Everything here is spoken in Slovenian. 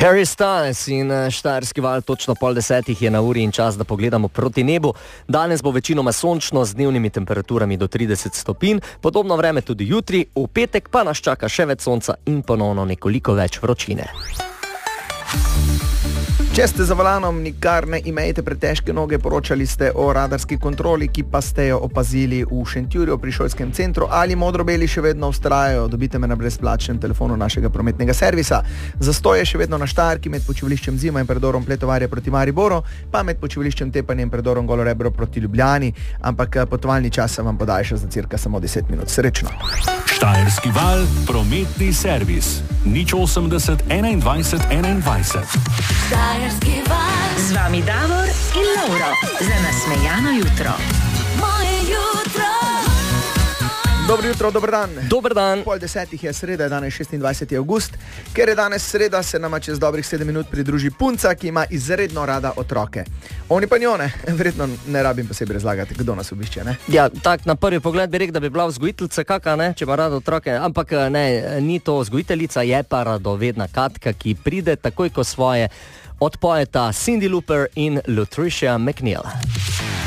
Harry Styles in Štajerski val, točno 9:30 je na uri in čas, da pogledamo proti nebu. Danes bo večinoma sončno z dnevnimi temperaturami do 30 stopinj, podobno vreme tudi jutri, v petek pa nas čaka še več sonca in ponovno nekoliko več vročine. Če ste za volanom, nikar ne imejte pretežke noge. Poročali ste o radarski kontroli, ki pa ste jo opazili v Šentjurju pri šolskem centru. Ali modro-beli še vedno vztrajajo? Dobite me na brezplačnem telefonu našega prometnega servisa. Zastoj je še vedno na Štajerki med počivališčem Zima in predorom Pletovarje proti Mariboru, pa med počivališčem Tepanje in predorom Golo Rebro proti Ljubljani. Ampak potovalni čas se vam podaljša za cirka samo 10 minut. Srečno. Štajerski val, prometni servis. 080 21 21. Štajerski val. Z vami Davor in Lauro. Za nasmejano jutro. Moje jutro. Dobro jutro, dober dan. Dober dan. 9:30 je sreda, danes 26. avgust. Ker je danes sreda, se nama čez dobrih 7 minut pridruži punca, ki ima izredno rada otroke. Oni pa njo ne, verjetno ne rabim posebej razlagati, kdo nas obišče, ne? Ja, tak na prvi pogled bi rekel, da bi bila vzgojiteljica kaka, ne, če ima rada otroke, ampak ne, ni to vzgojiteljica, je pa radovedna Katka, ki pride takoj, ko svoje odpojeta Cindy Lauper in Latricia McNeil.